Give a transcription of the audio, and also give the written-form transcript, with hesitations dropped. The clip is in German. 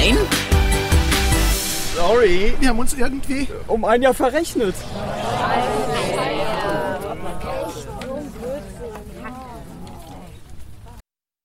Sorry, Wir haben uns irgendwie um ein Jahr verrechnet.